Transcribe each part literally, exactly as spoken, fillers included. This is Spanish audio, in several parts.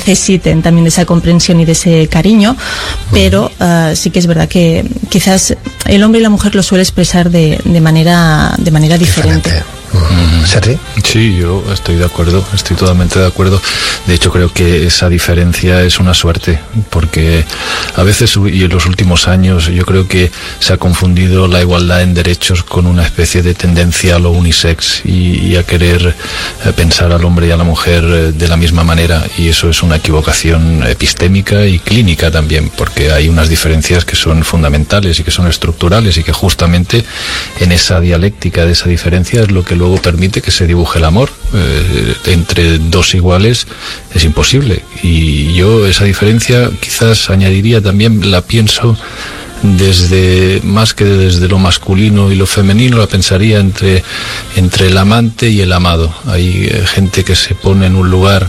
necesiten también de esa comprensión y de ese cariño, pero uh, sí que es verdad que quizás el hombre y la mujer lo suele expresar de, de manera de manera diferente. diferente. ¿Sergi? Sí, yo estoy de acuerdo, estoy totalmente de acuerdo. De hecho, creo que esa diferencia es una suerte, porque a veces, y en los últimos años, yo creo que se ha confundido la igualdad en derechos con una especie de tendencia a lo unisex y, y a querer eh, pensar al hombre y a la mujer eh, de la misma manera, y eso es una equivocación epistémica y clínica también, porque hay unas diferencias que son fundamentales y que son estructurales y que justamente en esa dialéctica de esa diferencia es lo que luego permite que se dibuje el amor. Eh, entre dos iguales es imposible, y yo esa diferencia quizás añadiría también, la pienso desde, más que desde lo masculino y lo femenino, la pensaría entre, entre el amante y el amado. Hay eh, gente que se pone en un lugar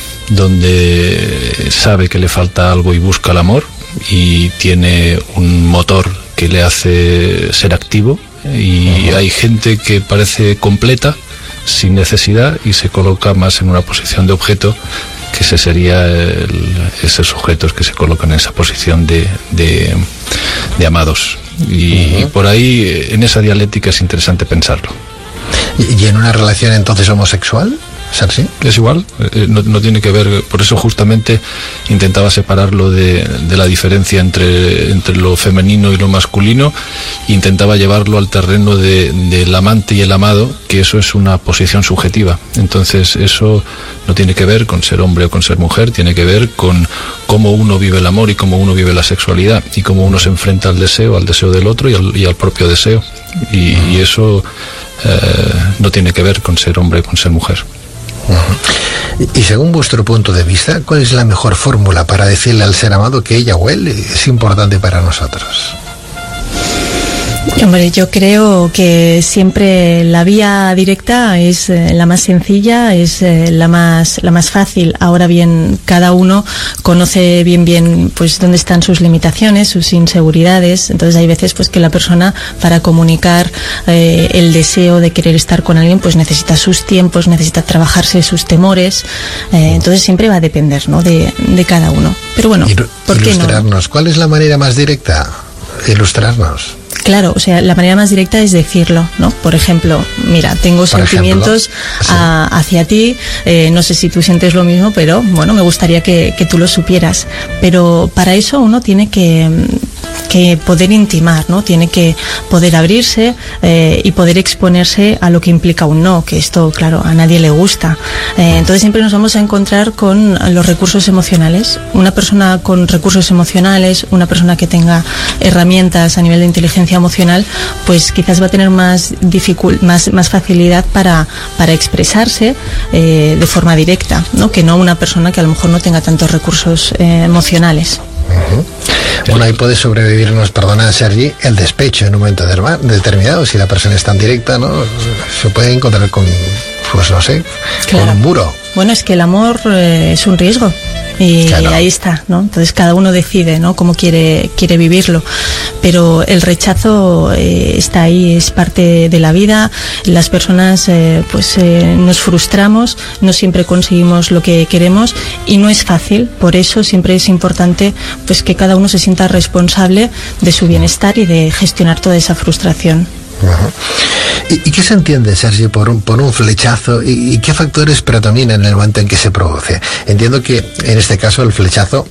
donde sabe que le falta algo y busca el amor, y tiene un motor que le hace ser activo, y hay gente que parece completa, sin necesidad, y se coloca más en una posición de objeto, que ese sería el, esos sujetos que se colocan en esa posición de, de, de amados. Y, uh-huh. y por ahí, en esa dialéctica es interesante pensarlo. ¿Y, y en una relación entonces homosexual? ¿Sí? Es igual, eh, no, no tiene que ver, por eso justamente intentaba separarlo de, de la diferencia entre, entre lo femenino y lo masculino, intentaba llevarlo al terreno de, del amante y el amado, que eso es una posición subjetiva. Entonces eso no tiene que ver con ser hombre o con ser mujer, tiene que ver con cómo uno vive el amor y cómo uno vive la sexualidad, y cómo uno se enfrenta al deseo, al deseo del otro y al, y al propio deseo, y, y eso eh, no tiene que ver con ser hombre o con ser mujer. Uh-huh. Y según vuestro punto de vista, ¿cuál es la mejor fórmula para decirle al ser amado que ella o él es importante para nosotros? Hombre, yo creo que siempre la vía directa es eh, la más sencilla, es eh, la más la más fácil. Ahora bien, cada uno conoce bien bien pues dónde están sus limitaciones, sus inseguridades. Entonces hay veces pues que la persona, para comunicar eh, el deseo de querer estar con alguien, pues necesita sus tiempos, necesita trabajarse sus temores. Eh, entonces siempre va a depender, ¿no?, de, de cada uno. Pero bueno, ¿por qué no? Ilustrarnos. ¿Cuál es la manera más directa? Ilustrarnos. Claro, o sea, la manera más directa es decirlo, ¿no? Por ejemplo, mira, tengo Por sentimientos ejemplo, a, sí. hacia ti, eh, no sé si tú sientes lo mismo, pero bueno, me gustaría que, que tú lo supieras. Pero para eso uno tiene que, que poder intimar, ¿no? Tiene que poder abrirse eh, y poder exponerse a lo que implica un no, que esto, claro, a nadie le gusta. Eh, entonces siempre nos vamos a encontrar con los recursos emocionales. Una persona con recursos emocionales, una persona que tenga herramientas a nivel de inteligencia emocional, pues quizás va a tener más dificult, más, más facilidad para, para expresarse eh, de forma directa, ¿no?, que no una persona que a lo mejor no tenga tantos recursos eh, emocionales. Uh-huh. Bueno, ahí puede sobrevivirnos, perdona Sergi, el despecho en un momento determinado. Si la persona es tan directa, ¿no?, se puede encontrar con, pues no sé, claro, con un muro. Bueno, es que el amor eh, es un riesgo. Y claro, ahí está, ¿no? Entonces cada uno decide, ¿no?, cómo quiere quiere vivirlo, pero el rechazo eh, está ahí, es parte de la vida. Las personas eh, pues eh, nos frustramos, no siempre conseguimos lo que queremos y no es fácil. Por eso siempre es importante pues que cada uno se sienta responsable de su bienestar y de gestionar toda esa frustración. Uh-huh. ¿Y, ¿Y qué se entiende, Sergi, por un, por un flechazo? ¿Y, ¿Y qué factores predominan en el momento en que se produce? Entiendo que en este caso el flechazo,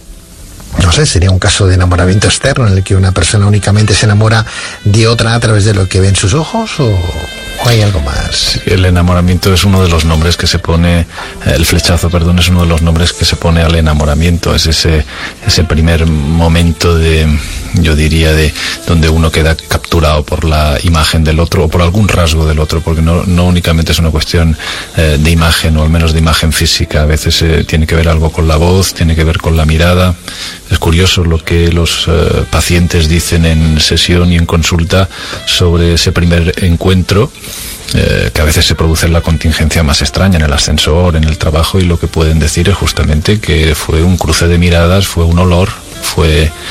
no sé, sería un caso de enamoramiento externo en el que una persona únicamente se enamora de otra a través de lo que ve en sus ojos, o, o hay algo más. El enamoramiento es uno de los nombres que se pone, el flechazo, perdón, es uno de los nombres que se pone al enamoramiento. Es ese, ese primer momento de, yo diría, de donde uno queda capturado por la imagen del otro o por algún rasgo del otro, porque no, no únicamente es una cuestión eh, de imagen, o al menos de imagen física. A veces eh, tiene que ver algo con la voz, tiene que ver con la mirada. Es curioso lo que los eh, pacientes dicen en sesión y en consulta sobre ese primer encuentro, eh, que a veces se produce en la contingencia más extraña, en el ascensor, en el trabajo, y lo que pueden decir es justamente que fue un cruce de miradas, fue un olor, fue eh,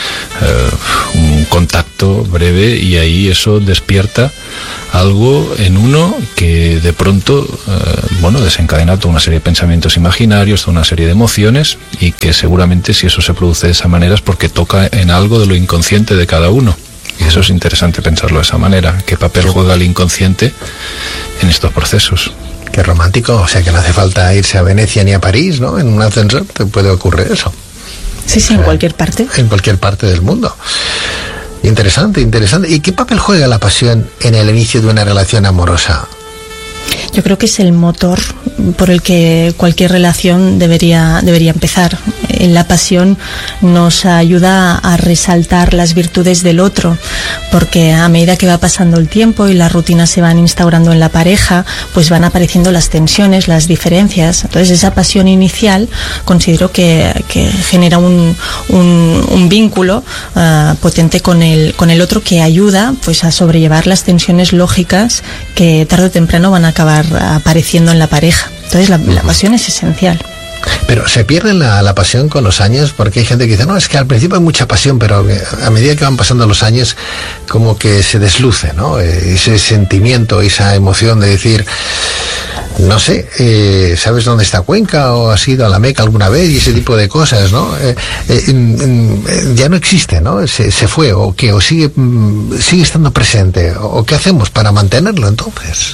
un contacto breve, y ahí eso despierta algo en uno que de pronto, eh, bueno, desencadena toda una serie de pensamientos imaginarios, toda una serie de emociones, y que seguramente si eso se produce de esa manera es porque toca en algo de lo inconsciente de cada uno. Y eso es interesante pensarlo de esa manera. ¿Qué papel juega el inconsciente en estos procesos? Qué romántico, o sea que no hace falta irse a Venecia ni a París, ¿no? En un ascensor te puede ocurrir eso. Sí, sí, o sea, en cualquier parte. En cualquier parte del mundo. Interesante, interesante. ¿Y qué papel juega la pasión en el inicio de una relación amorosa? Yo creo que es el motor por el que cualquier relación debería, debería empezar. La pasión nos ayuda a resaltar las virtudes del otro, porque a medida que va pasando el tiempo y las rutinas se van instaurando en la pareja, pues van apareciendo las tensiones, las diferencias. Entonces esa pasión inicial considero que, que genera un, un, un vínculo uh, potente con el, con el otro, que ayuda pues a sobrellevar las tensiones lógicas que tarde o temprano van a acabar apareciendo en la pareja. Entonces la, la pasión es esencial. Pero se pierde la, la pasión con los años, porque hay gente que dice, no, es que al principio hay mucha pasión, pero a medida que van pasando los años como que se desluce, ¿no? Ese sentimiento, esa emoción de decir, no sé, eh, ¿sabes dónde está Cuenca? ¿O has ido a la Meca alguna vez? Y ese tipo de cosas, ¿no? Eh, eh, eh, ya no existe, ¿no? Se, se fue, o qué, o sigue, sigue estando presente, o qué hacemos para mantenerlo entonces.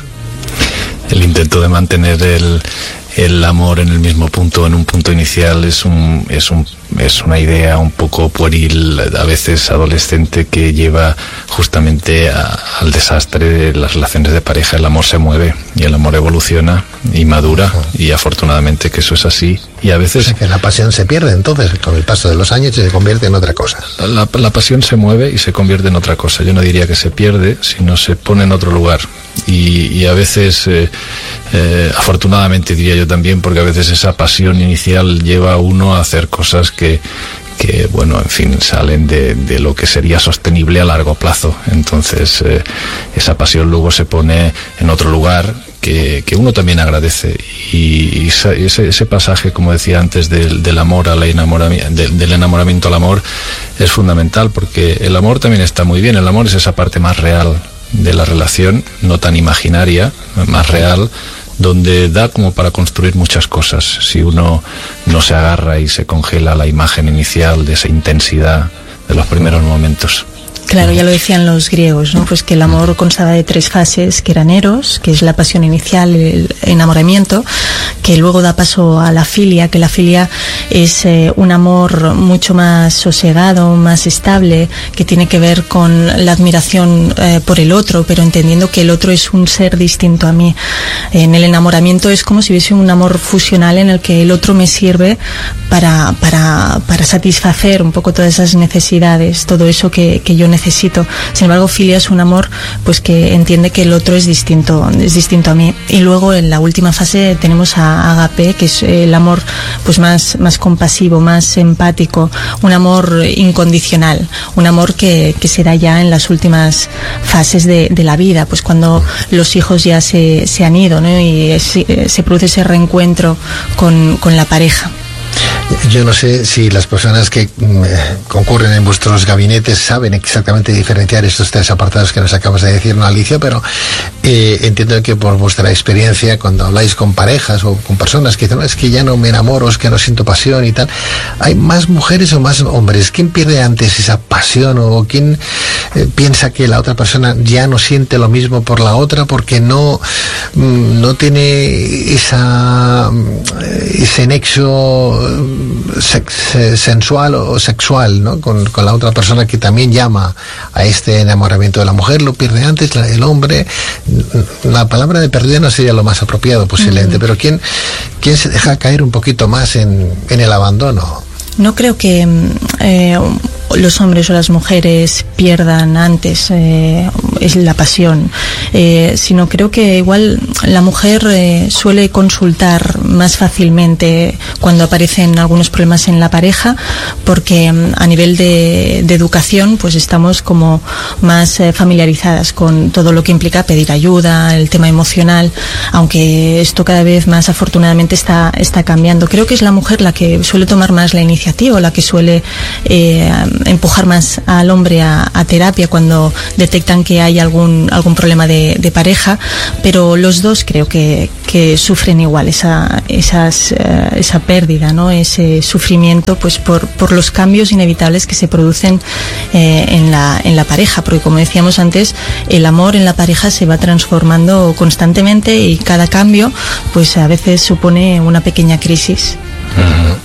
El intento de mantener el, el amor en el mismo punto, en un punto inicial, es un, es un, es una idea un poco pueril, a veces adolescente, que lleva justamente a, al desastre de las relaciones de pareja. El amor se mueve y el amor evoluciona y madura, y afortunadamente que eso es así. Y a veces... O sea, que la pasión se pierde entonces con el paso de los años y se convierte en otra cosa. La, la pasión se mueve y se convierte en otra cosa. Yo no diría que se pierde, sino se pone en otro lugar. Y, y a veces, eh, eh, afortunadamente diría yo también, porque a veces esa pasión inicial lleva a uno a hacer cosas que, que bueno, en fin, salen de, de lo que sería sostenible a largo plazo. Entonces, eh, esa pasión luego se pone en otro lugar que, que uno también agradece. Y, y ese, ese pasaje, como decía antes, del, del amor al enamoramiento, del, del enamoramiento al amor, es fundamental, porque el amor también está muy bien. El amor es esa parte más real de la relación, no tan imaginaria, más real, donde da como para construir muchas cosas, si uno no se agarra y se congela a la imagen inicial de esa intensidad de los primeros momentos. Claro, ya lo decían los griegos, ¿no? Pues que el amor constaba de tres fases, que eran eros, que es la pasión inicial, el enamoramiento, que luego da paso a la filia, que la filia es eh, un amor mucho más sosegado, más estable, que tiene que ver con la admiración eh, por el otro, pero entendiendo que el otro es un ser distinto a mí. En el enamoramiento es como si hubiese un amor fusional en el que el otro me sirve para, para, para satisfacer un poco todas esas necesidades, todo eso que, que yo necesito. necesito. Sin embargo, filia es un amor pues que entiende que el otro es distinto, es distinto a mí. Y luego en la última fase tenemos a agape, que es el amor pues más, más compasivo, más empático, un amor incondicional, un amor que, que se da ya en las últimas fases de, de la vida, pues cuando los hijos ya se, se han ido, ¿no? Y es, se produce ese reencuentro con, con la pareja. Yo no sé si las personas que eh, concurren en vuestros gabinetes saben exactamente diferenciar estos tres apartados que nos acabas de decir, ¿no, Alicia? Pero eh, entiendo que por vuestra experiencia, cuando habláis con parejas o con personas que dicen, no, es que ya no me enamoro, es que no siento pasión y tal, ¿hay más mujeres o más hombres? ¿Quién pierde antes esa pasión, o quién eh, piensa que la otra persona ya no siente lo mismo por la otra porque no, no tiene esa, ese nexo sex, sensual o sexual, ¿no? Con, con la otra persona que también llama a este enamoramiento de la mujer? ¿Lo pierde antes el hombre? La palabra de pérdida no sería lo más apropiado posiblemente, mm. pero ¿quién, quién se deja caer un poquito más en, en el abandono? No creo que eh, los hombres o las mujeres pierdan antes eh, es la pasión, eh, sino creo que igual la mujer eh, suele consultar más fácilmente cuando aparecen algunos problemas en la pareja, porque a nivel de, de educación pues estamos como más eh, familiarizadas con todo lo que implica pedir ayuda, el tema emocional, aunque esto cada vez más afortunadamente está, está cambiando. Creo que es la mujer la que suele tomar más la iniciativa, la que suele eh, empujar más al hombre a, a terapia cuando detectan que hay algún, algún problema de, de pareja, pero los dos creo que, que sufren igual esa, esas, uh, esa pérdida, ¿no? Ese sufrimiento pues por, por los cambios inevitables que se producen eh, en, la, en la pareja, porque como decíamos antes, el amor en la pareja se va transformando constantemente y cada cambio pues a veces supone una pequeña crisis. Uh-huh.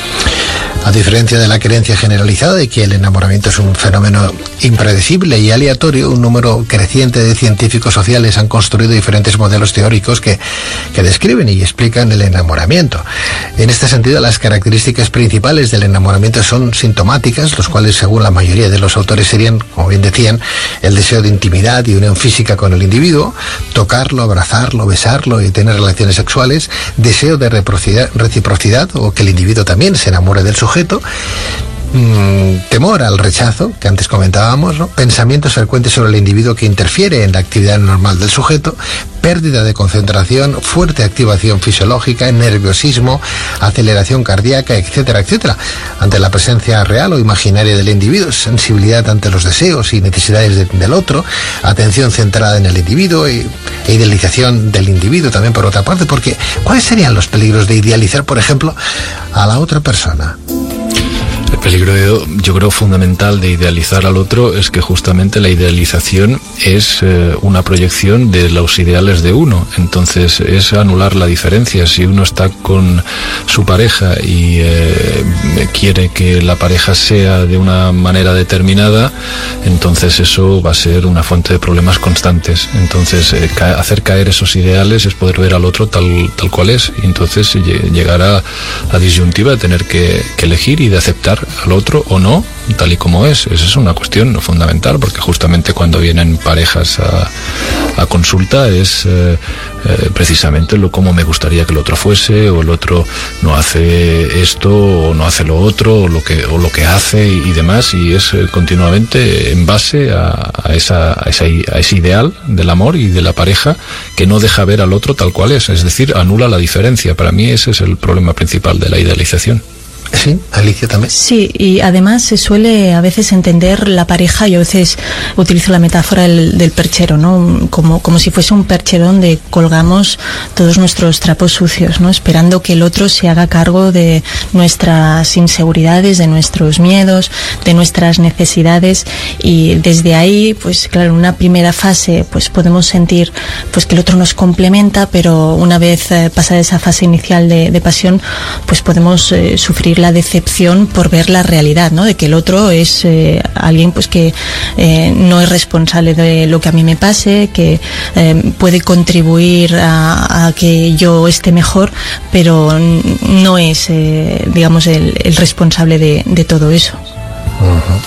A diferencia de la creencia generalizada de que el enamoramiento es un fenómeno impredecible y aleatorio, un número creciente de científicos sociales han construido diferentes modelos teóricos que, que describen y explican el enamoramiento. En este sentido, las características principales del enamoramiento son sintomáticas, los cuales, según la mayoría de los autores, serían, como bien decían, el deseo de intimidad y unión física con el individuo, tocarlo, abrazarlo, besarlo y tener relaciones sexuales, deseo de reciprocidad, reciprocidad o que el individuo también se enamore del sujeto, Mm, temor al rechazo, que antes comentábamos, ¿no? Pensamientos frecuentes sobre el individuo que interfiere en la actividad normal del sujeto, pérdida de concentración, fuerte activación fisiológica, nerviosismo, aceleración cardíaca, etcétera, etcétera, ante la presencia real o imaginaria del individuo, sensibilidad ante los deseos y necesidades de, del otro, atención centrada en el individuo y, e idealización del individuo también por otra parte, porque ¿cuáles serían los peligros de idealizar, por ejemplo, a la otra persona? El peligro, yo creo, fundamental de idealizar al otro es que justamente la idealización es eh, una proyección de los ideales de uno. Entonces es anular la diferencia. Si uno está con su pareja y eh, quiere que la pareja sea de una manera determinada, entonces eso va a ser una fuente de problemas constantes. Entonces eh, ca- hacer caer esos ideales es poder ver al otro tal, tal cual es. Y entonces llegar a la disyuntiva de tener que, que elegir y de aceptar al otro o no, tal y como es. Esa es una cuestión fundamental, porque justamente cuando vienen parejas a, a consulta es eh, eh, precisamente lo como me gustaría que el otro fuese, o el otro no hace esto o no hace lo otro, o lo que, o lo que hace y, y demás, y es eh, continuamente en base a, a, esa, a, esa, a ese ideal del amor y de la pareja que no deja ver al otro tal cual es, es decir, anula la diferencia. Para mí ese es el problema principal de la idealización. Sí, Alicia también. Sí, y además se suele a veces entender la pareja, yo a veces utilizo la metáfora del, del perchero, ¿no? Como, como si fuese un perchero donde colgamos todos nuestros trapos sucios, ¿no? Esperando que el otro se haga cargo de nuestras inseguridades, de nuestros miedos, de nuestras necesidades, y desde ahí, pues claro, en una primera fase, pues podemos sentir pues que el otro nos complementa, pero una vez eh, pasada esa fase inicial de, de pasión, pues podemos eh, sufrir la decepción por ver la realidad, ¿no? De que el otro es eh, alguien pues que eh, no es responsable de lo que a mí me pase, que eh, puede contribuir a, a que yo esté mejor, pero no es, eh, digamos, el, el responsable de, de todo eso. Uh-huh.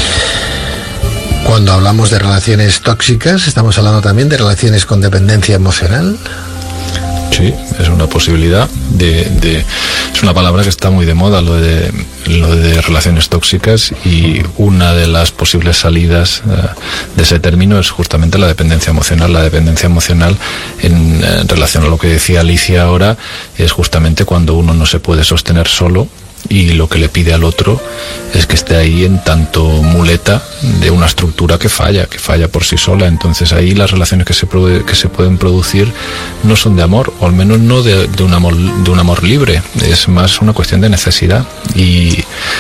Cuando hablamos de relaciones tóxicas, estamos hablando también de relaciones con dependencia emocional. Sí, es una posibilidad de, de es una palabra que está muy de moda, lo de lo de relaciones tóxicas, y una de las posibles salidas uh, de ese término es justamente la dependencia emocional. La dependencia emocional, en, en relación a lo que decía Alicia ahora, es justamente cuando uno no se puede sostener solo y lo que le pide al otro es que esté ahí en tanto muleta de una estructura que falla, que falla por sí sola. Entonces ahí las relaciones que se, produ- que se pueden producir no son de amor, o al menos no de, de, un amor, de un amor libre, es más una cuestión de necesidad. Y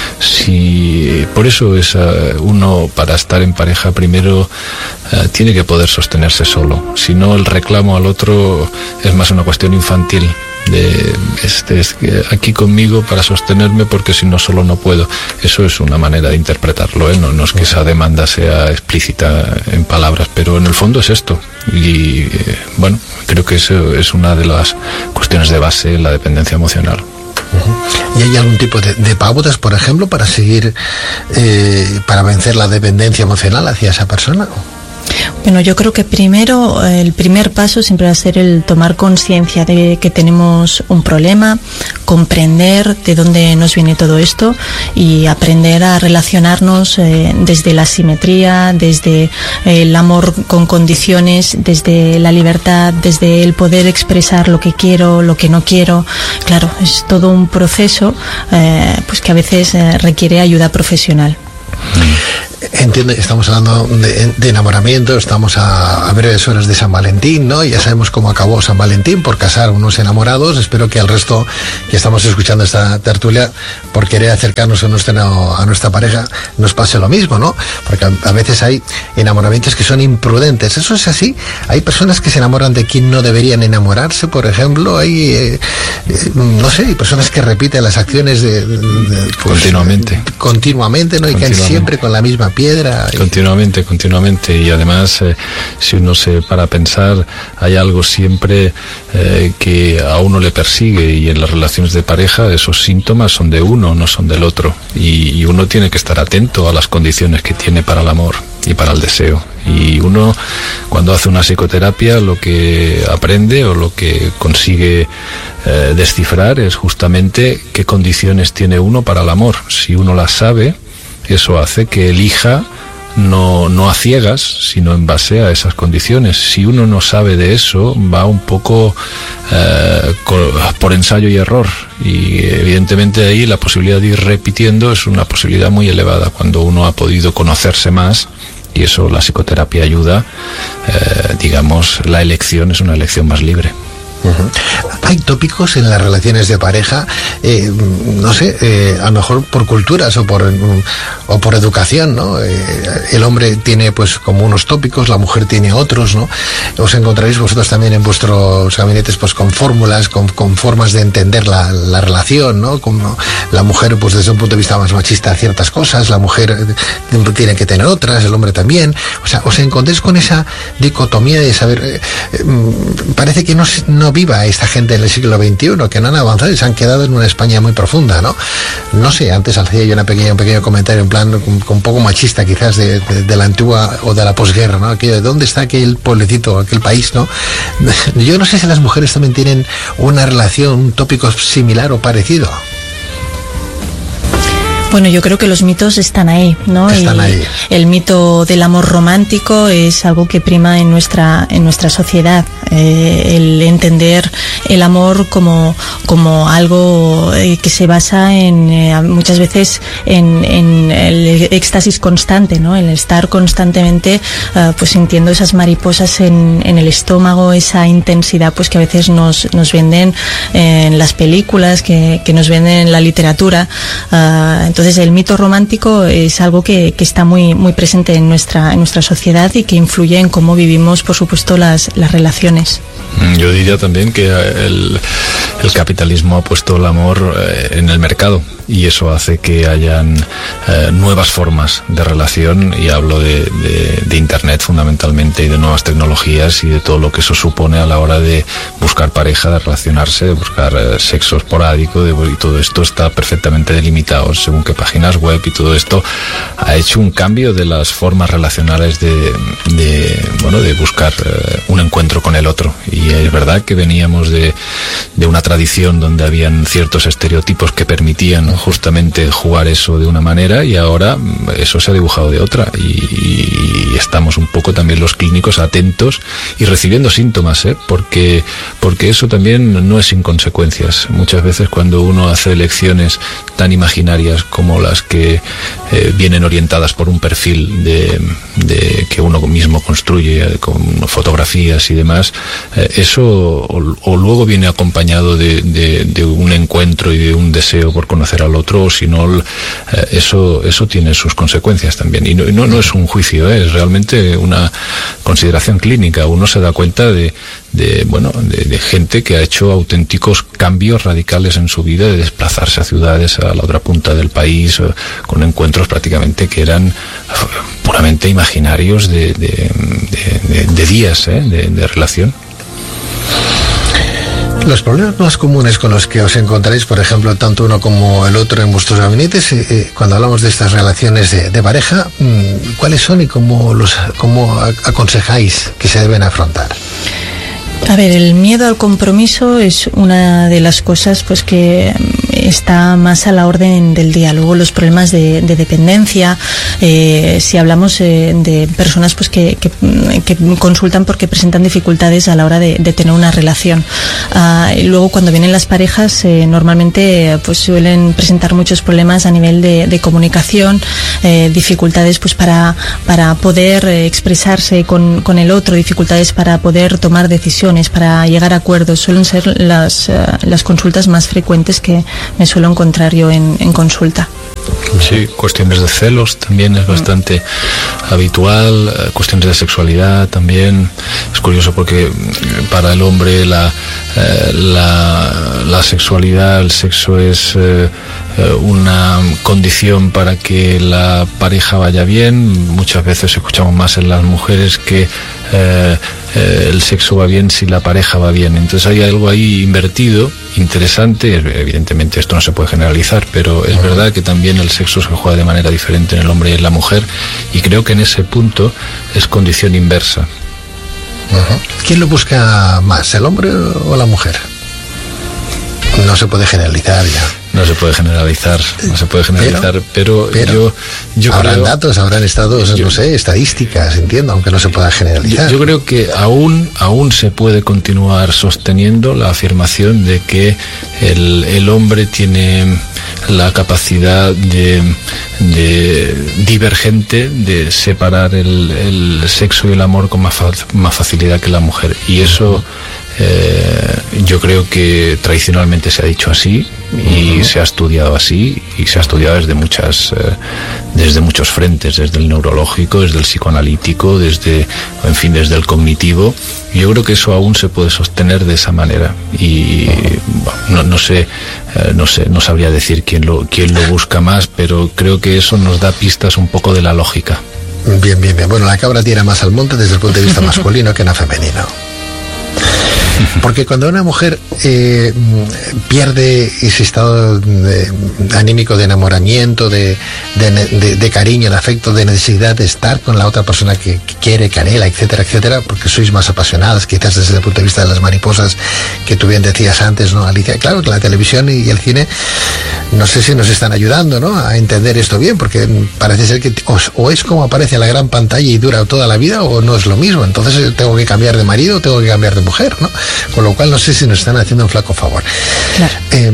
si por eso es uh, uno, para estar en pareja, primero uh, tiene que poder sostenerse solo. Si no, el reclamo al otro es más una cuestión infantil, de este, es aquí conmigo para sostenerme, porque si no solo no puedo. Eso es una manera de interpretarlo, ¿eh? no, no es que esa demanda sea explícita en palabras, pero en el fondo es esto. Y eh, bueno, creo que eso es una de las cuestiones de base en la dependencia emocional. Uh-huh. ¿Y hay algún tipo de, de pautas, por ejemplo, para seguir, eh, para vencer la dependencia emocional hacia esa persona? Bueno, yo creo que primero, el primer paso siempre va a ser el tomar conciencia de que tenemos un problema, comprender de dónde nos viene todo esto y aprender a relacionarnos eh, desde la simetría, desde el amor con condiciones, desde la libertad, desde el poder expresar lo que quiero, lo que no quiero. Claro, es todo un proceso eh, pues que a veces eh, requiere ayuda profesional. Entiendo, estamos hablando de, de enamoramiento, estamos a, a breves horas de San Valentín, ¿no? Ya sabemos cómo acabó San Valentín, por casar unos enamorados. Espero que al resto que estamos escuchando esta tertulia, por querer acercarnos a nuestra, a nuestra pareja, nos pase lo mismo, ¿no? Porque a, a veces hay enamoramientos que son imprudentes. ¿Eso es así? Hay personas que se enamoran de quien no deberían enamorarse, por ejemplo. Hay, eh, eh, no sé, hay personas que repiten las acciones de, de, de pues, continuamente. Continuamente, ¿no? Y caen siempre con la misma piedra. Y... Continuamente, continuamente. Y además, eh, si uno se para a pensar, hay algo siempre eh, que a uno le persigue, y en las relaciones de pareja esos síntomas son de uno, no son del otro. Y, y uno tiene que estar atento a las condiciones que tiene para el amor y para el deseo. Y uno, cuando hace una psicoterapia, lo que aprende o lo que consigue eh, descifrar es justamente qué condiciones tiene uno para el amor. Si uno las sabe, eso hace que elija no, no a ciegas, sino en base a esas condiciones. Si uno no sabe de eso, va un poco eh, por ensayo y error, y evidentemente ahí la posibilidad de ir repitiendo es una posibilidad muy elevada cuando uno ha podido conocerse más, y eso la psicoterapia ayuda. Eh, digamos, la elección es una elección más libre. Uh-huh. Hay tópicos en las relaciones de pareja, eh, no sé, eh, a lo mejor por culturas o por o por educación, ¿no? Eh, el hombre tiene pues como unos tópicos, la mujer tiene otros, ¿no? Os encontraréis vosotros también en vuestros gabinetes pues con fórmulas, con, con formas de entender la, la relación, ¿no? Como la mujer pues desde un punto de vista más machista ciertas cosas, la mujer tiene que tener otras, el hombre también. O sea, os encontréis con esa dicotomía de saber, eh, eh, parece que no, no viva esta gente en el siglo veintiuno, que no han avanzado y se han quedado en una España muy profunda, ¿no? No sé, antes hacía yo una pequeña, un pequeño comentario en plan un, un poco machista quizás de, de, de la antigua o de la posguerra, ¿no? Aquello de dónde está aquel pueblecito, aquel país, ¿no? Yo no sé si las mujeres también tienen una relación, un tópico similar o parecido. Bueno, yo creo que los mitos están ahí, ¿no? Están y ahí. El mito del amor romántico es algo que prima en nuestra en nuestra sociedad. Eh, el entender el amor como como algo eh, que se basa en eh, muchas veces en, en el éxtasis constante, ¿no? El estar constantemente uh, pues sintiendo esas mariposas en, en el estómago, esa intensidad pues que a veces nos nos venden en las películas, que, que nos venden en la literatura. Uh, entonces Entonces el mito romántico es algo que, que está muy muy presente en nuestra en nuestra sociedad y que influye en cómo vivimos, por supuesto, las, las relaciones. Yo diría también que el, el capitalismo ha puesto el amor eh, en el mercado, y eso hace que hayan eh, nuevas formas de relación, y hablo de, de, de internet fundamentalmente, y de nuevas tecnologías y de todo lo que eso supone a la hora de buscar pareja, de relacionarse, de buscar eh, sexo esporádico, de, y todo esto está perfectamente delimitado según qué páginas web, y todo esto ha hecho un cambio de las formas relacionales de, de bueno, de buscar eh, un encuentro con el otro. Y es verdad que veníamos de, de una tradición donde habían ciertos estereotipos que permitían justamente jugar eso de una manera, y ahora eso se ha dibujado de otra, y, y estamos un poco también los clínicos atentos y recibiendo síntomas, ¿eh? porque, porque eso también no es sin consecuencias. Muchas veces cuando uno hace elecciones tan imaginarias como las que eh, vienen orientadas por un perfil de, de que uno mismo construye con fotografías y demás, eh, eso o, o luego viene acompañado de, de, de un encuentro y de un deseo por conocer al otro, o si no, eh, eso eso tiene sus consecuencias también. Y no, no, no es un juicio, ¿eh? Es realmente una consideración clínica. Uno se da cuenta de, de bueno, de, de gente que ha hecho auténticos cambios radicales en su vida, de desplazarse a ciudades a la otra punta del país, con encuentros prácticamente que eran puramente imaginarios de, de, de, de, de días, ¿eh? de, de relación. Los problemas más comunes con los que os encontráis, por ejemplo, tanto uno como el otro en vuestros gabinetes, eh, eh, cuando hablamos de estas relaciones de, de pareja, ¿cuáles son y cómo los cómo aconsejáis que se deben afrontar? A ver, el miedo al compromiso es una de las cosas pues que está más a la orden del día. Luego los problemas de, de dependencia, eh, si hablamos eh, de personas pues que, que, que consultan porque presentan dificultades a la hora de, de tener una relación. Ah, y luego cuando vienen las parejas eh, normalmente pues suelen presentar muchos problemas a nivel de, de comunicación, eh, dificultades pues para, para poder eh, expresarse con, con el otro, dificultades para poder tomar decisiones, para llegar a acuerdos. Suelen ser las, uh, las consultas más frecuentes que me suelo encontrar yo en, en consulta. Sí, cuestiones de celos también es bastante mm. habitual, cuestiones de sexualidad también. Es curioso porque para el hombre la, eh, la, la sexualidad, el sexo es eh, una condición para que la pareja vaya bien. Muchas veces escuchamos más en las mujeres que eh, eh, el sexo va bien si la pareja va bien. Entonces hay algo ahí invertido, interesante. Evidentemente esto no se puede generalizar, pero es verdad que también el sexo se juega de manera diferente en el hombre y en la mujer, y creo que en ese punto es condición inversa. Uh-huh. ¿Quién lo busca más, el hombre o la mujer? No se puede generalizar ya. No se puede generalizar, no se puede generalizar, pero, pero, pero yo, yo habrán creo, datos, habrán estados, yo, no sé, estadísticas, entiendo, aunque no se pueda generalizar. Yo, yo creo que aún, aún se puede continuar sosteniendo la afirmación de que el, el hombre tiene la capacidad de, de divergente de separar el, el sexo y el amor con más, fa, más facilidad que la mujer, y eso eh, yo creo que tradicionalmente se ha dicho así y uh-huh. se ha estudiado así, y se ha estudiado desde muchas eh, desde muchos frentes, desde el neurológico, desde el psicoanalítico, desde, en fin, desde el cognitivo. Y yo creo que eso aún se puede sostener de esa manera, y bueno, no, no sé eh, no sé no sabría decir quién lo quién lo busca más, pero creo que eso nos da pistas un poco de la lógica. Bien, bien, bien. Bueno, la cabra tira más al monte desde el punto de vista masculino que no femenino. Porque cuando una mujer eh, pierde ese estado de, anímico de enamoramiento, de, de, de, de cariño, de afecto, de necesidad de estar con la otra persona que, que quiere, que anhela, etcétera, etcétera, porque sois más apasionadas, quizás desde el punto de vista de las mariposas que tú bien decías antes, ¿no, Alicia? Claro que la televisión y el cine, no sé si nos están ayudando, ¿no?, a entender esto bien, porque parece ser que o, o es como aparece en la gran pantalla y dura toda la vida, o no es lo mismo. Entonces tengo que cambiar de marido, tengo que cambiar de mujer, ¿no? Con lo cual no sé si nos están haciendo un flaco favor. Claro. Eh,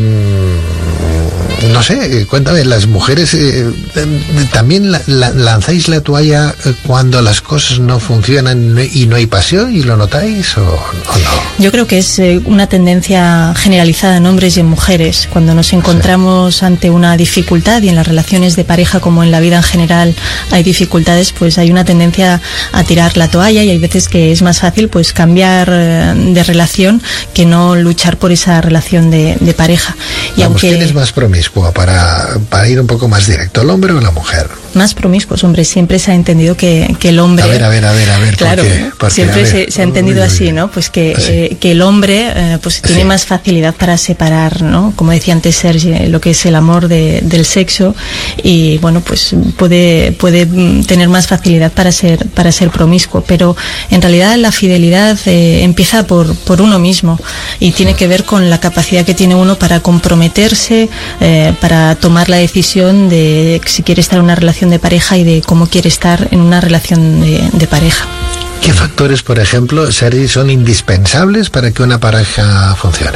no sé, cuéntame, las mujeres eh, también la, la, lanzáis la toalla cuando las cosas no funcionan y no hay pasión, y lo notáis o, o no. Yo creo que es eh, una tendencia generalizada en hombres y en mujeres. Cuando nos encontramos sí. ante una dificultad, y en las relaciones de pareja como en la vida en general hay dificultades, pues hay una tendencia a tirar la toalla, y hay veces que es más fácil pues cambiar eh, de relación que no luchar por esa relación de, de pareja. Y Vamos, aunque ¿quién es más promiscuo? Para, para ir un poco más directo, ¿el hombre o la mujer? Más promiscuos, hombre, siempre se ha entendido que, que el hombre... A ver, a ver, a ver, a ver, claro, ¿por qué? Porque, siempre ver, se, se ha entendido uy, uy, así, ¿no? Pues que, así. eh, que el hombre eh, pues tiene sí. más facilidad para separar, ¿no? Como decía antes Sergi, lo que es el amor de, del sexo, y bueno, pues puede, puede tener más facilidad para ser, para ser promiscuo, pero en realidad la fidelidad eh, empieza por, por uno mismo, y tiene que ver con la capacidad que tiene uno para comprometerse, eh, para tomar la decisión de si quiere estar en una relación de pareja y de cómo quiere estar en una relación de, de pareja. ¿Qué factores, por ejemplo, Sergi, son indispensables para que una pareja funcione?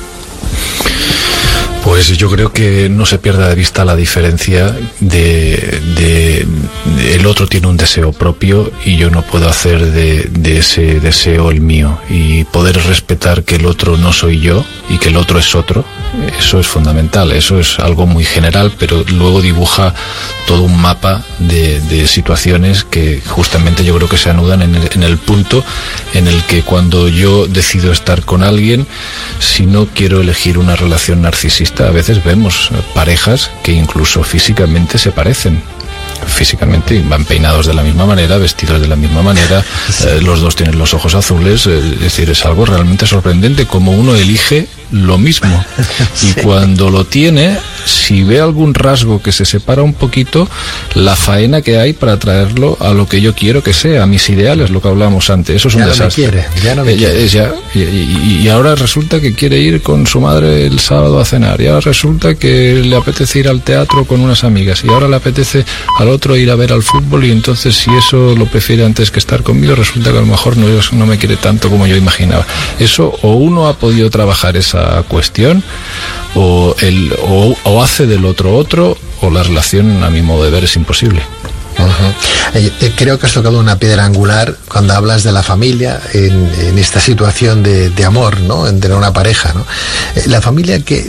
Pues yo creo que no se pierda de vista la diferencia de, de, de el otro tiene un deseo propio y yo no puedo hacer de, de ese deseo el mío, y poder respetar que el otro no soy yo y que el otro es otro. Eso es fundamental, eso es algo muy general, pero luego dibuja todo un mapa de, de situaciones que justamente yo creo que se anudan en el, en el punto en el que cuando yo decido estar con alguien, si no quiero elegir una relación narcisista, a veces vemos parejas que incluso físicamente se parecen. físicamente, van peinados de la misma manera, vestidos de la misma manera, sí. eh, los dos tienen los ojos azules, eh, es decir, es algo realmente sorprendente como uno elige lo mismo. Sí. Y cuando lo tiene, si ve algún rasgo que se separa un poquito, la faena que hay para traerlo a lo que yo quiero que sea, a mis ideales, lo que hablábamos antes, eso es ya un no desastre. Me quiere, ya no me eh, quiere. Ya, y, y, y ahora resulta que quiere ir con su madre el sábado a cenar, y ahora resulta que le apetece ir al teatro con unas amigas, y ahora le apetece al otro ir a ver al fútbol, y entonces si eso lo prefiere antes que estar conmigo, resulta que a lo mejor no, no me quiere tanto como yo imaginaba. Eso, o uno ha podido trabajar esa cuestión, o, el, o, o hace del otro otro, o la relación, a mi modo de ver, es imposible. Uh-huh. eh, creo que has tocado una piedra angular cuando hablas de la familia en, en esta situación de, de amor, ¿no? Entre una pareja, ¿no? Eh, la familia, ¿qué,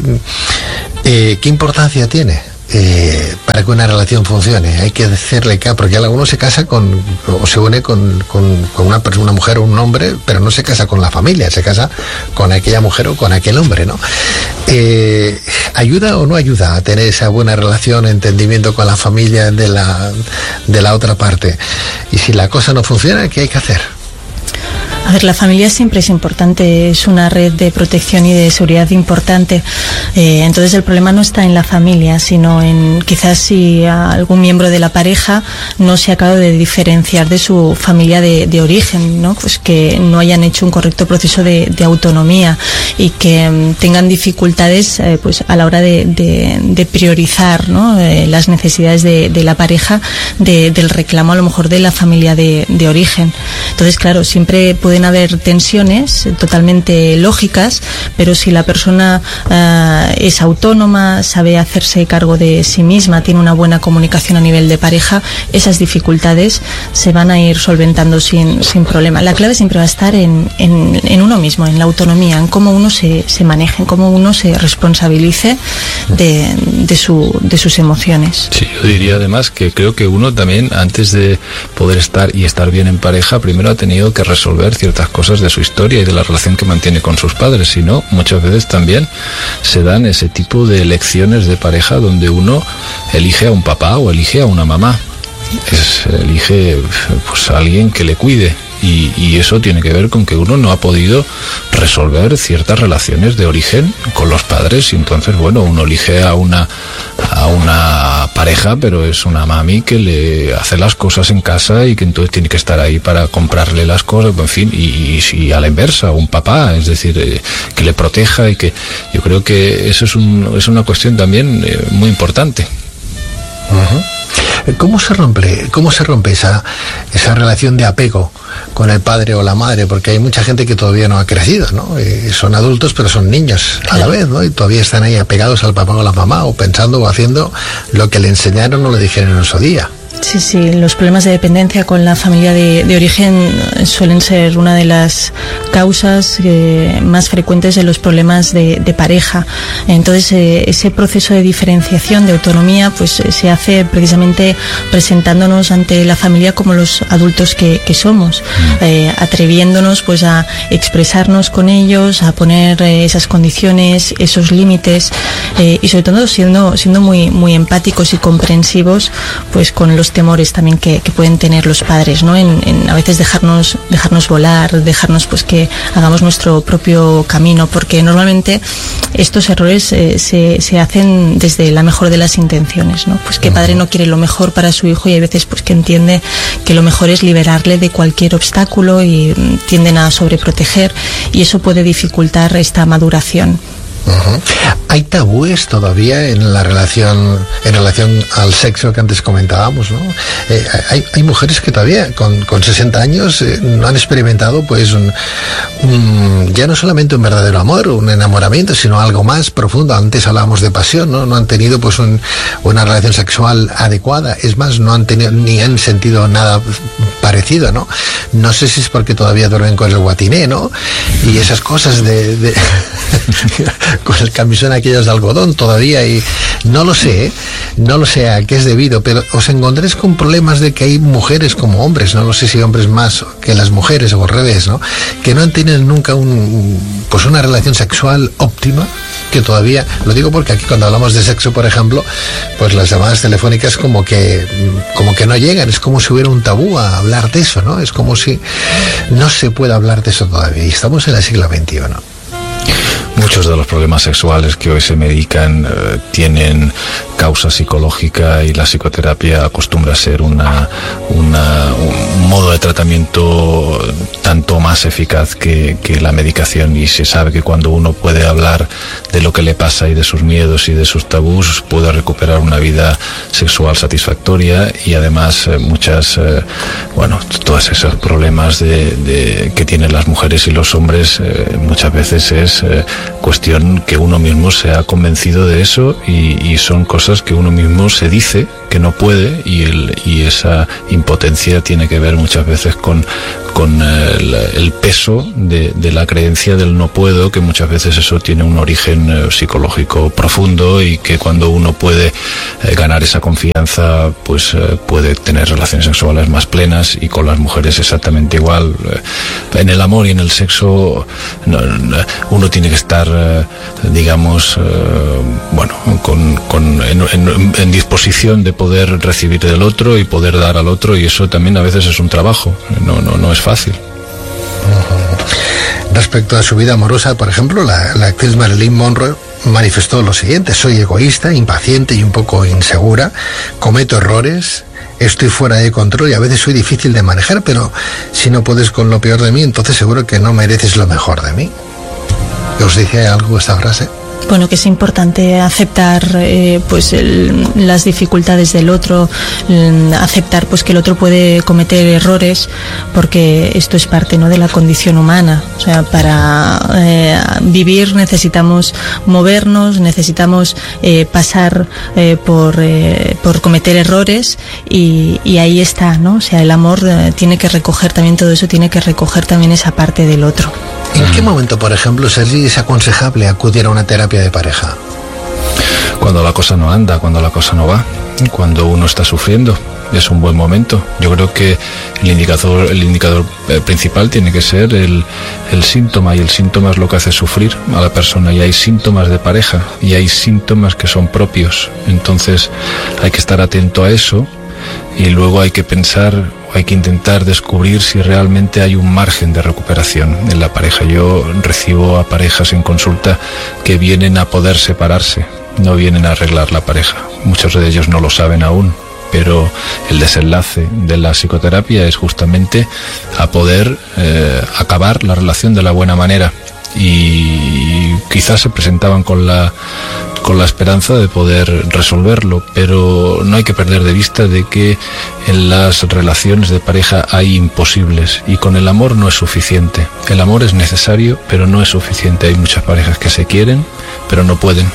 eh, ¿qué importancia tiene? Eh, para que una relación funcione, hay que hacerle caso, porque alguno se casa con, o se une con, con, con una persona, una mujer o un hombre, pero no se casa con la familia, se casa con aquella mujer o con aquel hombre, ¿no? Eh, ¿Ayuda o no ayuda a tener esa buena relación, entendimiento con la familia de la, de la otra parte? Y si la cosa no funciona, ¿qué hay que hacer? A ver, la familia siempre es importante, es una red de protección y de seguridad importante. Eh, entonces el problema no está en la familia, sino en quizás si algún miembro de la pareja no se acaba de diferenciar de su familia de, de origen, ¿no? Pues que no hayan hecho un correcto proceso de, de autonomía y que um, tengan dificultades eh, pues a la hora de, de, de priorizar, ¿no? eh, las necesidades de, de la pareja de, del reclamo a lo mejor de la familia de, de origen. Entonces, claro, siempre puede pueden haber tensiones totalmente lógicas, pero si la persona uh, es autónoma, sabe hacerse cargo de sí misma, tiene una buena comunicación a nivel de pareja, esas dificultades se van a ir solventando sin, sin problema. La clave siempre va a estar en, en, en uno mismo, en la autonomía, en cómo uno se, se maneja, en cómo uno se responsabilice de, de, su, de sus emociones. Sí, yo diría además que creo que uno también, antes de poder estar y estar bien en pareja, primero ha tenido que resolver ciertas cosas de su historia y de la relación que mantiene con sus padres, si no, muchas veces también se dan ese tipo de elecciones de pareja donde uno elige a un papá o elige a una mamá, es, elige pues a alguien que le cuide. Y, y eso tiene que ver con que uno no ha podido resolver ciertas relaciones de origen con los padres, y entonces, bueno, uno elige a una a una pareja, pero es una mami que le hace las cosas en casa y que entonces tiene que estar ahí para comprarle las cosas, en fin, y, y, y a la inversa, un papá, es decir, eh, que le proteja, y que yo creo que eso es, un, es una cuestión también eh, muy importante. Uh-huh. ¿Cómo se rompe, cómo se rompe esa, esa relación de apego con el padre o la madre? Porque hay mucha gente que todavía no ha crecido, ¿no? Eh, son adultos, pero son niños a la vez, ¿no? Y todavía están ahí apegados al papá o a la mamá, o pensando o haciendo lo que le enseñaron o le dijeron en su día. Sí, sí, los problemas de dependencia con la familia de, de origen suelen ser una de las causas eh, más frecuentes de los problemas de, de pareja. Entonces, eh, ese proceso de diferenciación, de autonomía, pues eh, se hace precisamente presentándonos ante la familia como los adultos que, que somos, eh, atreviéndonos pues a expresarnos con ellos, a poner eh, esas condiciones, esos límites, eh, y sobre todo siendo, siendo muy, muy empáticos y comprensivos pues con los temores también que, que pueden tener los padres, ¿no? En, en a veces dejarnos dejarnos volar, dejarnos pues que hagamos nuestro propio camino, porque normalmente estos errores eh, se, se hacen desde la mejor de las intenciones, ¿no? Pues que padre no quiere lo mejor para su hijo, y hay veces pues que entiende que lo mejor es liberarle de cualquier obstáculo y mm, tienden a sobreproteger, y eso puede dificultar esta maduración. Uh-huh. Hay tabúes todavía en la relación, en relación al sexo que antes comentábamos, ¿no? Eh, hay, hay mujeres que todavía con, con sesenta años eh, no han experimentado pues un, un, ya no solamente un verdadero amor, un enamoramiento, sino algo más profundo. Antes hablábamos de pasión, ¿no? No han tenido pues un, una relación sexual adecuada. Es más, no han tenido ni han sentido nada parecido, ¿no? No sé si es porque todavía duermen con el guatiné, ¿no? Y esas cosas de... de con el camisón aquellos de algodón todavía, y no lo sé, ¿eh? no lo sé a qué es debido, pero os encontréis con problemas de que hay mujeres como hombres, no lo sé si hombres más que las mujeres o al revés, ¿no? Que no han tenido nunca un, pues una relación sexual óptima. que todavía, lo digo porque aquí cuando hablamos de sexo, por ejemplo, pues las llamadas telefónicas como que, como que no llegan, es como si hubiera un tabú a hablar de eso, ¿no? Es como si no se puede hablar de eso todavía, y estamos en el siglo veintiuno. Muchos de los problemas sexuales que hoy se medican eh, tienen causa psicológica, y la psicoterapia acostumbra a ser una, una, un modo de tratamiento tanto más eficaz que, que la medicación, y se sabe que cuando uno puede hablar de lo que le pasa y de sus miedos y de sus tabús, puede recuperar una vida sexual satisfactoria. Y además eh, muchas, eh, bueno, todos esos problemas de, de, que tienen las mujeres y los hombres eh, muchas veces es eh, cuestión que uno mismo se ha convencido de eso, y, y son cosas que uno mismo se dice que no puede, y, el, y esa impotencia tiene que ver muchas veces con, con el, el peso de, de la creencia del no puedo, que muchas veces eso tiene un origen eh, psicológico profundo, y que cuando uno puede eh, ganar esa confianza, pues eh, puede tener relaciones sexuales más plenas, y con las mujeres exactamente igual. Eh, en el amor y en el sexo no, no, uno tiene que estar eh, digamos eh, bueno con, con en, en, en disposición de poder recibir del otro y poder dar al otro, y eso también a veces es un trabajo, no, no, no es fácil. Respecto a su vida amorosa, por ejemplo, la, la actriz Marilyn Monroe manifestó lo siguiente: soy egoísta, impaciente y un poco insegura, cometo errores, estoy fuera de control y a veces soy difícil de manejar, pero si no puedes con lo peor de mí, entonces seguro que no mereces lo mejor de mí. ¿Os dice algo esta frase? Bueno, que es importante aceptar eh, pues el, las dificultades del otro, el, aceptar pues que el otro puede cometer errores, porque esto es parte, ¿no?, de la condición humana. O sea, para eh, vivir necesitamos movernos, necesitamos eh, pasar eh, por eh, por cometer errores, y, y ahí está, ¿no? O sea, el amor eh, tiene que recoger también todo eso, tiene que recoger también esa parte del otro. ¿En qué momento, por ejemplo, Sergi, es aconsejable acudir a una terapia de pareja? Cuando la cosa no anda, cuando la cosa no va, cuando uno está sufriendo, es un buen momento. Yo creo que el indicador, el indicador principal tiene que ser el, el síntoma, y el síntoma es lo que hace sufrir a la persona, y hay síntomas de pareja y hay síntomas que son propios. Entonces hay que estar atento a eso, y luego hay que pensar, hay que intentar descubrir si realmente hay un margen de recuperación en la pareja. Yo recibo a parejas en consulta que vienen a poder separarse, no vienen a arreglar la pareja. Muchos de ellos no lo saben aún, pero el desenlace de la psicoterapia es justamente a poder eh, acabar la relación de la buena manera. Y quizás se presentaban con la con la esperanza de poder resolverlo, pero no hay que perder de vista de que en las relaciones de pareja hay imposibles, y con el amor no es suficiente. El amor es necesario, pero no es suficiente. Hay muchas parejas que se quieren, pero no pueden.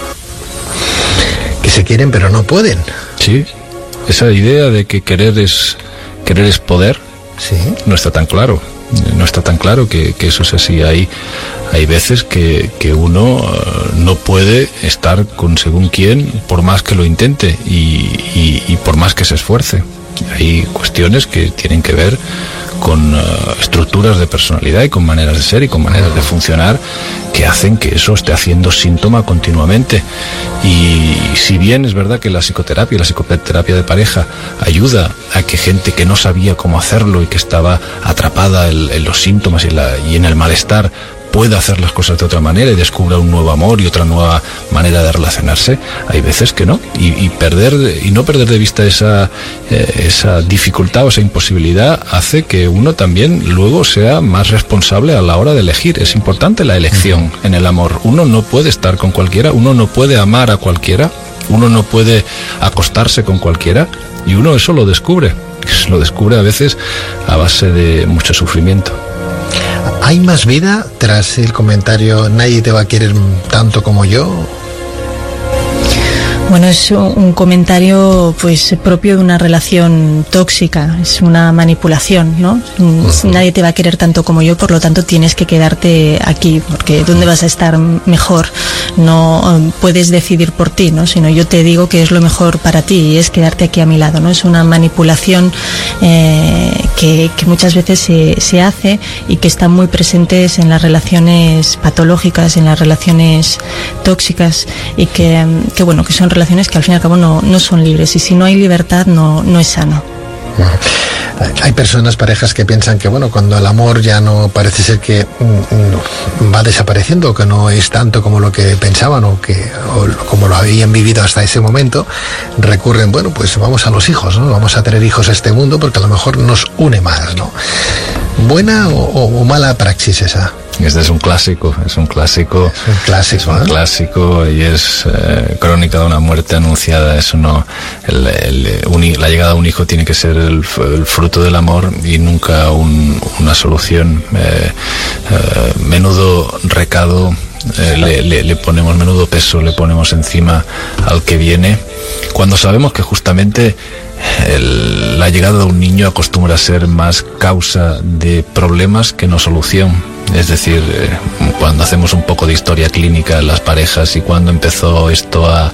Que se quieren, pero no pueden. Sí, esa idea de que querer es querer es poder, sí, no está tan claro. No está tan claro que, que eso es así. Hay, hay veces que, que uno uh, no puede estar con según quién por más que lo intente, y, y, y por más que se esfuerce. Hay cuestiones que tienen que ver con uh, estructuras de personalidad y con maneras de ser y con maneras de funcionar que hacen que eso esté haciendo síntoma continuamente. Y si bien es verdad que la psicoterapia, la psicoterapia de pareja ayuda a que gente que no sabía cómo hacerlo y que estaba atrapada en, en los síntomas y, la, y en el malestar pueda hacer las cosas de otra manera y descubra un nuevo amor y otra nueva manera de relacionarse, hay veces que no, y, y perder y no perder de vista esa eh, esa dificultad o esa imposibilidad hace que uno también luego sea más responsable a la hora de elegir. Es importante la elección en el amor. Uno no puede estar con cualquiera, uno no puede amar a cualquiera, uno no puede acostarse con cualquiera, y uno eso lo descubre, lo descubre a veces a base de mucho sufrimiento. ¿Hay más vida tras el comentario nadie te va a querer tanto como yo? Bueno, es un comentario pues propio de una relación tóxica, es una manipulación, ¿no? Uh-huh. Nadie te va a querer tanto como yo, por lo tanto tienes que quedarte aquí, porque ¿dónde vas a estar mejor? No puedes decidir por ti, ¿no? Sino yo te digo que es lo mejor para ti y es quedarte aquí a mi lado, ¿no? Es una manipulación eh, que, que muchas veces se, se hace y que están muy presentes en las relaciones patológicas, en las relaciones tóxicas y que, que bueno, que son relaciones que al fin y al cabo no, no son libres, y si no hay libertad no, no es sano. Bueno, hay personas, parejas que piensan que bueno, cuando el amor ya no parece ser que mm, va desapareciendo, que no es tanto como lo que pensaban o que o como lo habían vivido hasta ese momento, recurren, bueno, pues vamos a los hijos, ¿no? Vamos a tener hijos a este mundo porque a lo mejor nos une más, ¿no? ¿Buena o, o mala praxis esa? Este es un clásico, es un clásico, es un clásico, es un ¿eh? clásico y es eh, crónica de una muerte anunciada. Eso no, el, el, un, la llegada de un hijo tiene que ser el, el fruto del amor y nunca un, una solución. Eh, eh, menudo recado eh, le, le, le ponemos, menudo peso le ponemos encima al que viene, cuando sabemos que justamente El, la llegada de un niño acostumbra a ser más causa de problemas que no solución. Es decir, eh, cuando hacemos un poco de historia clínica en las parejas y cuando empezó esto a,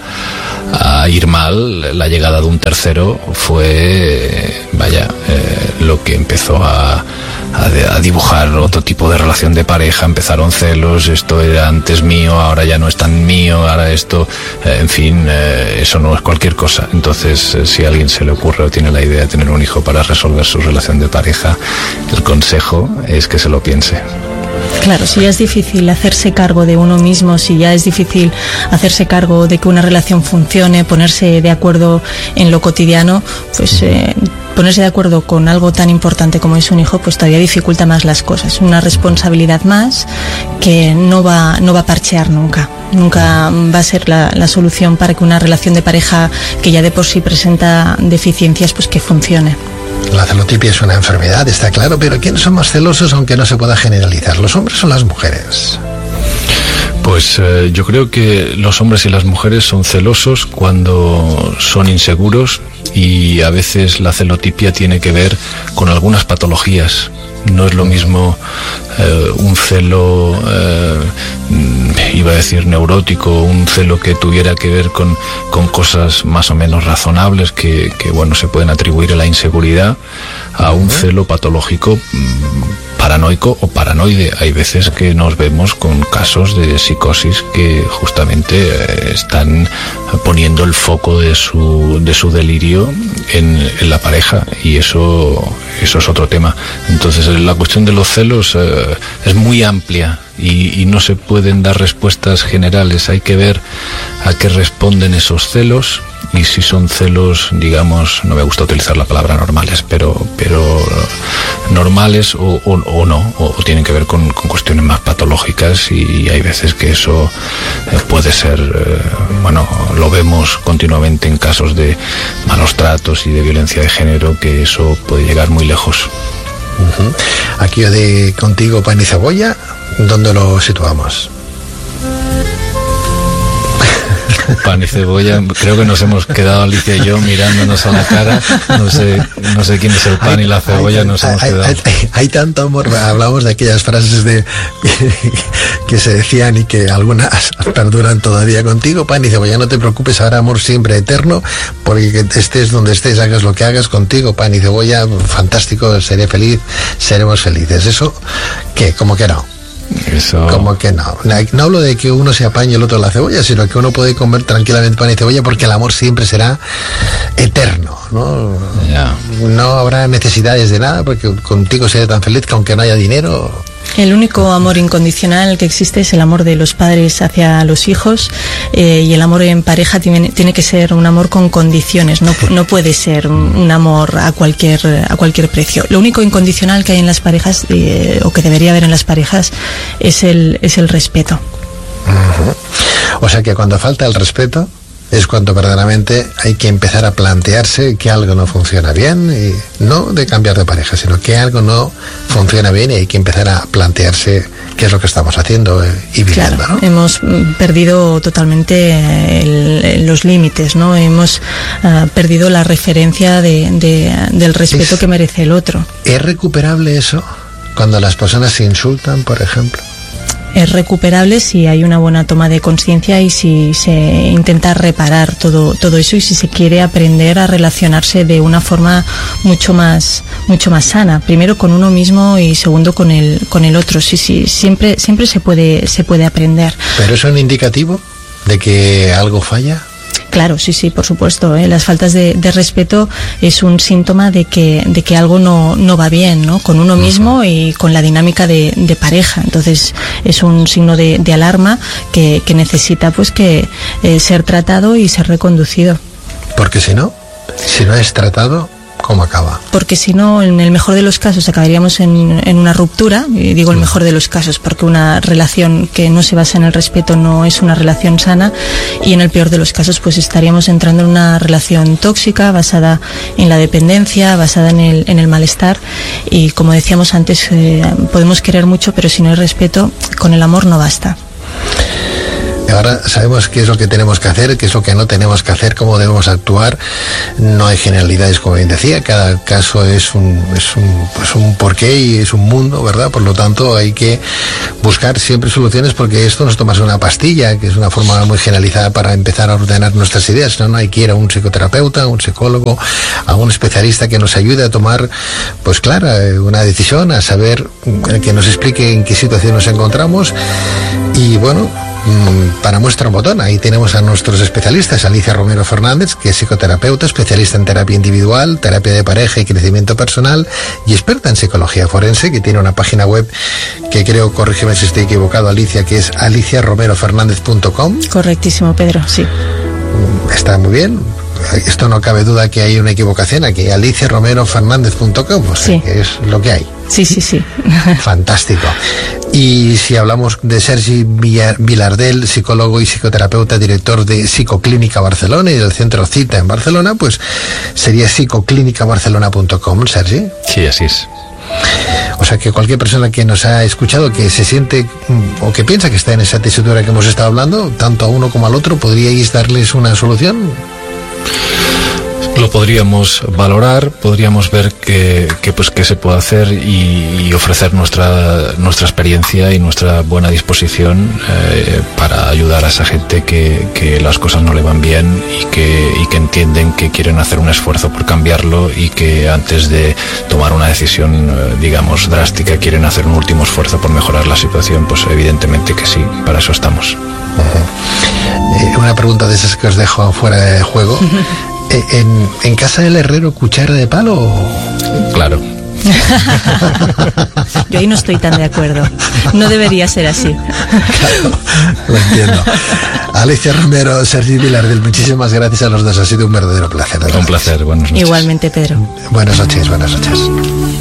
a ir mal, la llegada de un tercero fue, eh, vaya, eh, lo que empezó a, a, a dibujar otro tipo de relación de pareja. Empezaron celos, esto era antes mío, ahora ya no es tan mío, ahora esto, eh, en fin, eh, eso no es cualquier cosa. Entonces, eh, si a alguien se le ocurre o tiene la idea de tener un hijo para resolver su relación de pareja, el consejo es que se lo piense. Claro, si ya es difícil hacerse cargo de uno mismo, si ya es difícil hacerse cargo de que una relación funcione, ponerse de acuerdo en lo cotidiano, pues eh, ponerse de acuerdo con algo tan importante como es un hijo, pues todavía dificulta más las cosas. Una responsabilidad más que no va, no va a parchear nunca. Nunca va a ser la, la solución para que una relación de pareja que ya de por sí presenta deficiencias, pues que funcione. La celotipia es una enfermedad, está claro, pero ¿quiénes son más celosos, aunque no se pueda generalizar? ¿Los hombres o las mujeres? Pues eh, yo creo que los hombres y las mujeres son celosos cuando son inseguros, y a veces la celotipia tiene que ver con algunas patologías. No es lo mismo eh, un celo, eh, iba a decir neurótico, un celo que tuviera que ver con, con cosas más o menos razonables que, que bueno, se pueden atribuir a la inseguridad, a un celo patológico, paranoico o paranoide. Hay veces que nos vemos con casos de psicosis que justamente eh, están poniendo el foco de su, de su delirio en, en la pareja, y eso, eso es otro tema. Entonces la cuestión de los celos eh, es muy amplia y, y no se pueden dar respuestas generales. Hay que ver a qué responden esos celos, y si son celos, digamos, no me gusta utilizar la palabra normales, pero pero normales o, o, o no, o, o tienen que ver con, con cuestiones más patológicas, y hay veces que eso eh, puede ser, eh, bueno, lo vemos continuamente en casos de malos tratos y de violencia de género, que eso puede llegar muy lejos. Uh-huh. Aquí de Contigo, Pan y Cebolla, ¿dónde lo situamos? Pan y cebolla, creo que nos hemos quedado Alicia y yo mirándonos a la cara, no sé, no sé quién es el pan hay, y la cebolla, hay, nos hay, hemos quedado. Hay, hay, hay tanto amor, hablamos de aquellas frases de que se decían y que algunas perduran todavía. Contigo, pan y cebolla, no te preocupes, habrá amor siempre eterno, porque estés donde estés, hagas lo que hagas, contigo, pan y cebolla, fantástico, seré feliz, seremos felices. ¿Eso qué? ¿Cómo que no? Eso... Como que no. No hablo de que uno se apañe y el otro la cebolla, sino que uno puede comer tranquilamente pan y cebolla, porque el amor siempre será eterno, ¿no? Yeah. No habrá necesidades de nada, porque contigo seré tan feliz que aunque no haya dinero. El único amor incondicional que existe es el amor de los padres hacia los hijos, eh, y el amor en pareja tiene, tiene que ser un amor con condiciones, no, no puede ser un, un amor a cualquier, a cualquier precio. Lo único incondicional que hay en las parejas, eh, o que debería haber en las parejas, es el, es el respeto. Uh-huh. O sea que cuando falta el respeto, es cuando verdaderamente hay que empezar a plantearse que algo no funciona bien, y no de cambiar de pareja, sino que algo no funciona bien y hay que empezar a plantearse qué es lo que estamos haciendo y viviendo, claro, ¿no? Hemos perdido totalmente el, el, los límites, ¿no? Hemos uh, perdido la referencia de, de, del respeto es, que merece el otro. ¿Es recuperable eso cuando las personas se insultan, por ejemplo? Es recuperable si hay una buena toma de conciencia y si se intenta reparar todo todo eso y si se quiere aprender a relacionarse de una forma mucho más mucho más sana, primero con uno mismo y segundo con el con el otro. Sí, sí, siempre siempre se puede se puede aprender. ¿Pero es un indicativo de que algo falla? Claro, sí, sí, por supuesto, ¿eh? Las faltas de, de respeto es un síntoma de que, de que algo no, no va bien, ¿no? Con uno mismo y con la dinámica de, de pareja. Entonces es un signo de, de alarma que, que necesita pues que eh, ser tratado y ser reconducido. Porque si no, si no es tratado, ¿cómo acaba? Porque si no, en el mejor de los casos acabaríamos en, en una ruptura, y digo el mejor de los casos porque una relación que no se basa en el respeto no es una relación sana, y en el peor de los casos pues estaríamos entrando en una relación tóxica basada en la dependencia, basada en el, en el malestar, y como decíamos antes, eh, podemos querer mucho, pero si no hay respeto, con el amor no basta. Ahora sabemos qué es lo que tenemos que hacer, qué es lo que no tenemos que hacer, cómo debemos actuar. No hay generalidades, como bien decía, cada caso es un, es un, pues un porqué y es un mundo, ¿verdad? Por lo tanto, hay que buscar siempre soluciones, porque esto no es tomarse una pastilla, que es una forma muy generalizada para empezar a ordenar nuestras ideas. No, no hay que ir a un psicoterapeuta, a un psicólogo, a un especialista que nos ayude a tomar, pues claro, una decisión, a saber, que nos explique en qué situación nos encontramos. Y bueno, para muestra un botón, ahí tenemos a nuestros especialistas: Alicia Romero Fernández, que es psicoterapeuta, especialista en terapia individual, terapia de pareja y crecimiento personal, y experta en psicología forense, que tiene una página web que creo, corrígeme si estoy equivocado, Alicia, que es alicia romero fernández punto com. Correctísimo, Pedro, sí. Está muy bien. Esto no cabe duda que hay una equivocación aquí, alicia romero fernández punto com, o sea, sí, que es lo que hay. Sí, sí, sí. Fantástico. Y si hablamos de Sergi Vilardell, psicólogo y psicoterapeuta, director de Psicoclínica Barcelona y del Centro Cita en Barcelona, pues sería psicoclínica barcelona punto com, Sergi. Sí, así es. O sea que cualquier persona que nos ha escuchado, que se siente o que piensa que está en esa tesitura que hemos estado hablando, tanto a uno como al otro, ¿podríais darles una solución? Lo podríamos valorar, podríamos ver qué, qué, pues, qué se puede hacer y, y ofrecer nuestra, nuestra experiencia y nuestra buena disposición eh, para ayudar a esa gente que, que las cosas no le van bien y que, y que entienden que quieren hacer un esfuerzo por cambiarlo, y que antes de tomar una decisión, eh, digamos, drástica, quieren hacer un último esfuerzo por mejorar la situación. Pues evidentemente que sí, para eso estamos. Uh-huh. eh, una pregunta de esas que os dejo fuera de juego. ¿En, en casa del herrero cuchara de palo? Claro. Yo ahí no estoy tan de acuerdo. No debería ser así. Claro, lo entiendo. Alicia Romero, Sergi Vilardell, muchísimas gracias a los dos. Ha sido un verdadero placer. Un placer, buenas noches. Igualmente, Pedro. Buenas noches, buenas noches.